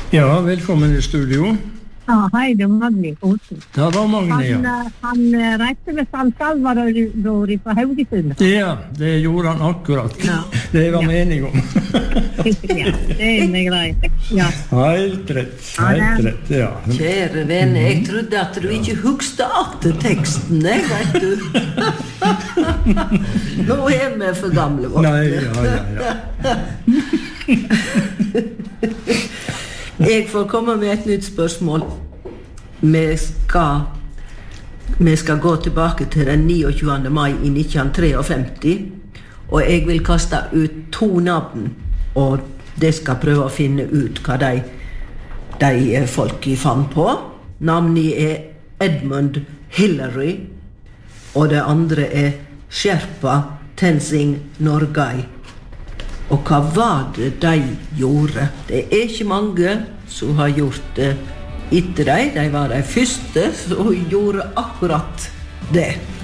Ja, velkommen I studio. Ja, hej, det var Magni Olsen. Ja, det var Magni, ja. Han reiste med San Salvador på Haugesund. Ja, det gjorde han akkurat. Ja. Det var meningen om. Ja, det greit. Ja. Helt rett, ja. Kjære venn, jeg trodde at du ikke hugste atter teksten, vet du. Nå vi for gamle vårt. Nei, ja. Jeg får komme med et nytt spørsmål. Vi skal gå tilbake til den 29. mai I 1953, og jeg vil kaste ut 2 navn, og de skal prøve å finne ut hva de folk fant på. Navnet Edmund Hillary, og det andre Sherpa Tenzing Norgay. Og hva var det de gjorde? Det ikke mange som har gjort det etter dem. De var de første som gjorde akkurat det.